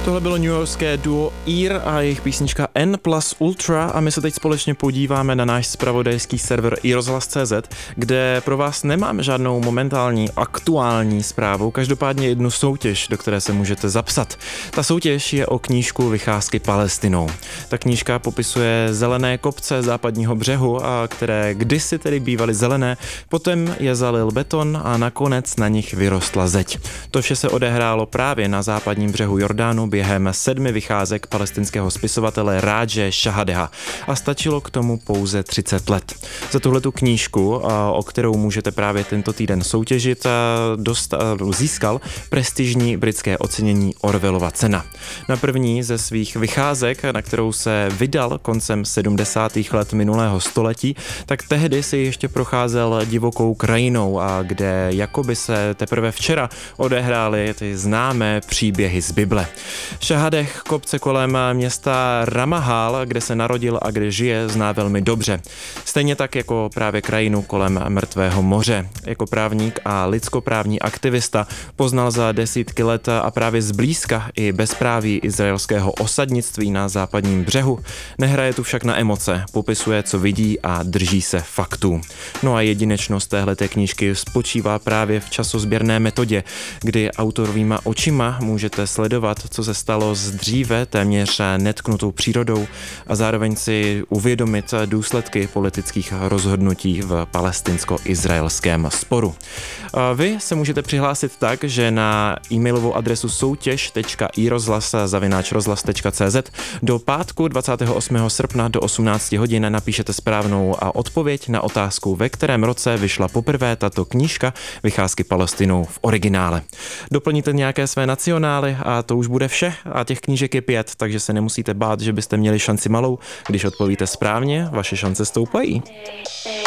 Tohle bylo newyorské duo Ear a jejich písnička N plus Ultra a my se teď společně podíváme na náš zpravodajský server iRozhlas.cz, kde pro vás nemám žádnou momentální aktuální zprávu, každopádně jednu soutěž, do které se můžete zapsat. Ta soutěž je o knížku Vycházky Palestinou. Ta knížka popisuje zelené kopce západního břehu, a které kdysi tedy bývaly zelené, potom je zalil beton a nakonec na nich vyrostla zeď. To vše se odehrálo právě na západním břehu Jordánu během 7 vycházek palestinského spisovatele Rádže Šahadeha a stačilo k tomu pouze 30 let. Za tuhletu knížku, o kterou můžete právě tento týden soutěžit, získal prestižní britské ocenění Orwellova cena. Na první ze svých vycházek, na kterou se vydal koncem 70. let minulého století, tak tehdy si ještě procházel divokou krajinou, a kde jakoby se teprve včera odehrály ty známé příběhy z Bible. Šahadeh kopce kolem města Ramahal, kde se narodil a kde žije, zná velmi dobře. Stejně tak jako právě krajinu kolem Mrtvého moře. Jako právník a lidskoprávní aktivista poznal za desítky let a právě zblízka i bezpráví izraelského osadnictví na západním břehu. Nehraje tu však na emoce, popisuje, co vidí a drží se faktů. No a jedinečnost téhleté knížky spočívá právě v časozběrné metodě, kdy autorovýma očima můžete sledovat, co se stalo s dříve téměř netknutou přírodou a zároveň si uvědomit důsledky politických rozhodnutí v palestinsko-izraelském sporu. Vy se můžete přihlásit tak, že na e-mailovou adresu soutěž.irozhlas@rozhlas.cz do pátku 28. srpna do 18 hodin napíšete správnou odpověď na otázku, ve kterém roce vyšla poprvé tato knížka Vycházky Palestinou v originále. Doplníte nějaké své nacionály a to už bude vše a těch knížek je 5, takže se nemusíte bát, že byste měli šanci malou. Když odpovíte správně, vaše šance stoupají.